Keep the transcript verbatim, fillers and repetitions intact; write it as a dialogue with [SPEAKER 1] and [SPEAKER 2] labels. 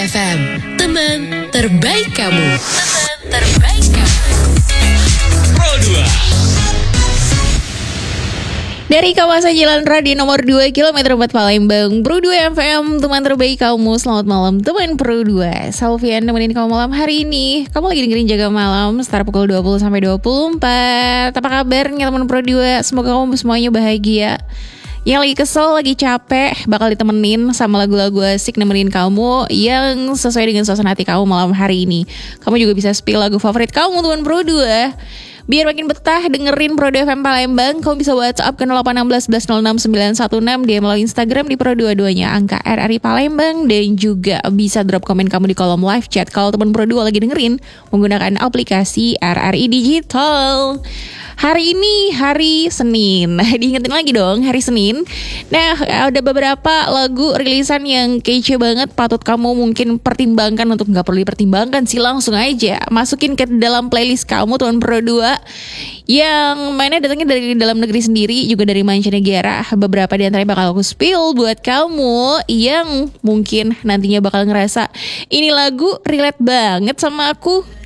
[SPEAKER 1] F M, teman terbaik kamu. Teman terbaik kamu.
[SPEAKER 2] Pro dua.
[SPEAKER 3] Dari kawasan Jalan Radi nomor dua kilometer empat Palembang, Pro dua F M, teman terbaik kamu. Selamat malam teman Pro dua. Salvian nemenin kamu malam hari ini. Kamu lagi dengerin Jaga Malam start pukul dua puluh sampai dua puluh empat. Apa kabarnya teman Pro dua? Semoga kamu semuanya bahagia. Yang lagi kesel, lagi capek, bakal ditemenin sama lagu-lagu asik nemenin kamu yang sesuai dengan suasana hati kamu malam hari ini. Kamu juga bisa spill lagu favorit kamu teman Pro dua. Biar makin betah dengerin Pro dua F M Palembang, kamu bisa WhatsApp ke nol delapan satu enam satu nol enam sembilan satu enam, D M melalui Instagram di Pro dua-duanya angka R R I Palembang, dan juga bisa drop komen kamu di kolom live chat kalau teman Pro dua lagi dengerin menggunakan aplikasi R R I Digital. Hari ini hari Senin, diingetin lagi dong hari Senin. Nah, ada beberapa lagu rilisan yang kece banget, patut kamu mungkin pertimbangkan untuk gak perlu dipertimbangkan sih, langsung aja masukin ke dalam playlist kamu teman Pro dua. Yang mainnya datangnya dari dalam negeri sendiri, juga dari mancanegara. Beberapa di antaranya bakal aku spill buat kamu yang mungkin nantinya bakal ngerasa ini lagu relate banget sama aku.